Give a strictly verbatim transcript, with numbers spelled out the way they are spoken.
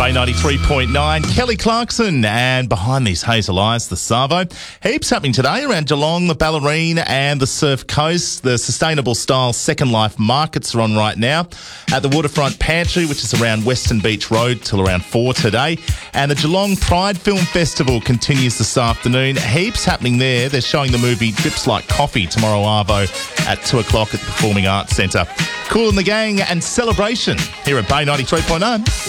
Bay ninety-three point nine, Kelly Clarkson, and behind these hazel eyes, the Savo. Heaps happening today around Geelong, the Ballerine and the Surf Coast. The Sustainable Style Second Life markets are on right now at the Waterfront Pantry, which is around Western Beach Road till around four today. And the Geelong Pride Film Festival continues this afternoon. Heaps happening there. They're showing the movie Drips Like Coffee tomorrow arvo at two o'clock at the Performing Arts Centre. Cool in the Gang and Celebration here at Bay ninety-three point nine.